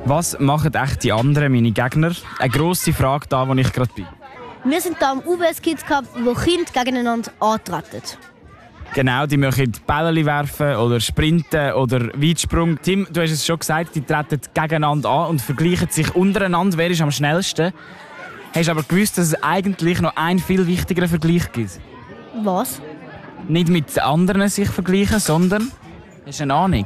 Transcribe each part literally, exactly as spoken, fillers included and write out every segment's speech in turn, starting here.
Was machen echt die anderen, meine Gegner? Eine grosse Frage da, wo ich gerade bin. Wir sind hier am U B S Kids Cup, wo Kinder gegeneinander antreten. Genau, die möchten Bälle werfen oder sprinten oder Weitsprung. Tim, du hast es schon gesagt, die treten gegeneinander an und vergleichen sich untereinander, wer ist am schnellsten. Hast du aber gewusst, dass es eigentlich noch einen viel wichtigeren Vergleich gibt? Was? Nicht mit anderen sich vergleichen, sondern... Hast du eine Ahnung?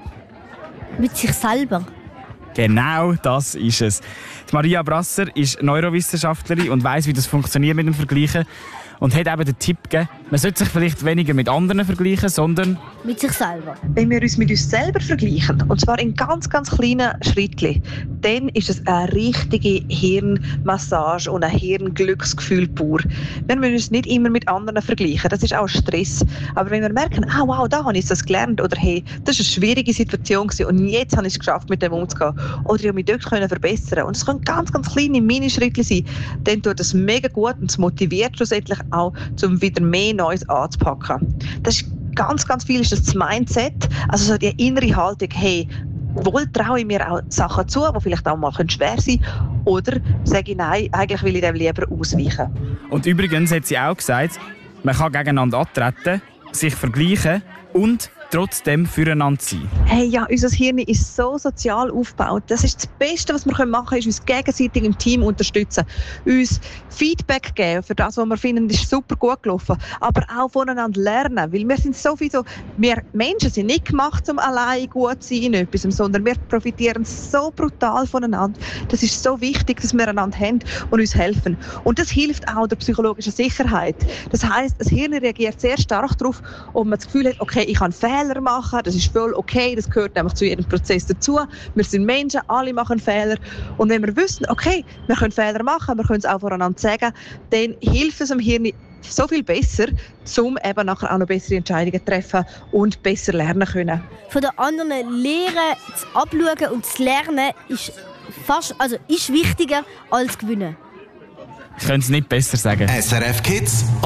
Mit sich selber. Genau, das ist es. Die Maria Brasser ist Neurowissenschaftlerin und weiss, wie das funktioniert mit dem Vergleichen. Und hat eben den Tipp gegeben, man sollte sich vielleicht weniger mit anderen vergleichen, sondern mit sich selber. Wenn wir uns mit uns selber vergleichen, und zwar in ganz, ganz kleinen Schritten, dann ist es eine richtige Hirnmassage und ein Hirnglücksgefühl pur. Wir müssen uns nicht immer mit anderen vergleichen, das ist auch Stress. Aber wenn wir merken, ah, wow, da habe ich das gelernt, oder hey, das war eine schwierige Situation und jetzt habe ich es geschafft, mit dem umzugehen, oder ich habe mich dort verbessern, und es können ganz, ganz kleine Minischritte sein, dann tut das mega gut und es motiviert schlussendlich auch, um wieder mehr Neues anzupacken. Das ist ganz, ganz viel ist das Mindset, also so die innere Haltung, hey, wohl traue ich mir auch Sachen zu, die vielleicht auch mal schwer sein können, oder sage ich nein, eigentlich will ich dem lieber ausweichen. Und übrigens hat sie auch gesagt, man kann gegeneinander antreten, sich vergleichen und trotzdem füreinander sein. Hey, ja, unser Hirn ist so sozial aufgebaut. Das ist das Beste, was wir machen können, ist uns gegenseitig im Team unterstützen. Uns Feedback geben für das, was wir finden, ist super gut gelaufen. Aber auch voneinander lernen. Weil wir sind sowieso, wir Menschen sind nicht gemacht, um allein gut zu sein in etwas, sondern wir profitieren so brutal voneinander. Das ist so wichtig, dass wir einander haben und uns helfen. Und das hilft auch der psychologischen Sicherheit. Das heisst, das Hirn reagiert sehr stark darauf, ob man das Gefühl hat, okay, ich kann Fehler machen, das ist voll okay, das gehört einfach zu jedem Prozess dazu. Wir sind Menschen, alle machen Fehler. Und wenn wir wissen, okay, wir können Fehler machen, wir können es auch voneinander sagen, dann hilft es dem Hirn so viel besser, um eben nachher auch noch bessere Entscheidungen zu treffen und besser lernen können. Von den anderen lernen, zu abschauen und zu lernen ist, fast, also ist wichtiger als gewinnen. Ich könnte es nicht besser sagen. S R F Kids